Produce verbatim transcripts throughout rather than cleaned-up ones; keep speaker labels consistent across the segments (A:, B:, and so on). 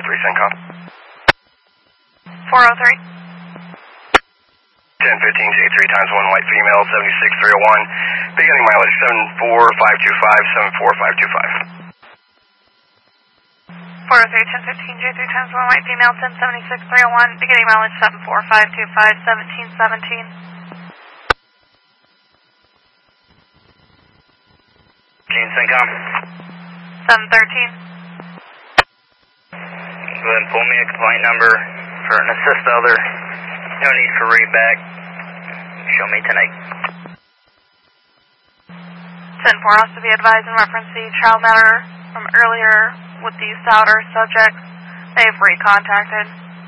A: three, Syncom.
B: four oh three.
A: ten fifteen, J three times one, white female, seventy-six three oh one. Beginning mileage seven four five two five, seven four five two five.
B: four oh three, ten fifteen, J three times one, white female, ten seventy-six three oh one. Beginning mileage seven four five two five, seventeen seventeen.
C: Gene Syncom.
B: seven thirteen.
C: Go ahead and pull me a complaint number for an assist other. No need for read back. Show me tonight.
B: ten four has to be advised in reference to the child matter from earlier with the Souter subjects. They've recontacted.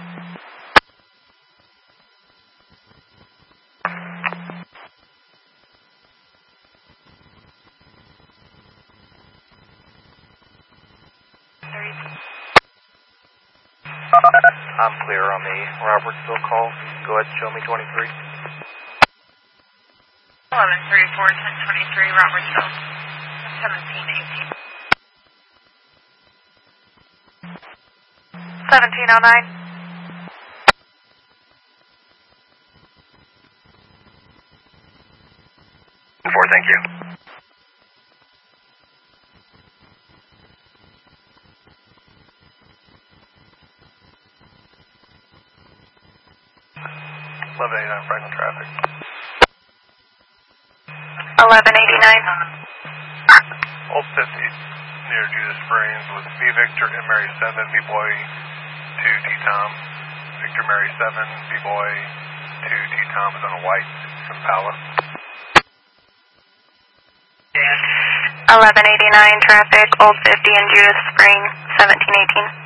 D: I'm clear on the Robertsville call. Go ahead and show me twenty-three.
B: eleven thirty-four, ten twenty-three, Robertsville. seventeen eighteen. seventeen oh nine.
A: Four, thank you.
D: eleven eighty-nine Franklin traffic.
B: eleven eighty-nine.
D: Old fifty near Judas Springs with B Victor and Mary seven, B-Boy two T-Tom. Victor Mary seven, B-Boy two T-Tom is on a white Impala.
B: eleven eighty-nine traffic, Old fifty in Judas Springs, seventeen eighteen.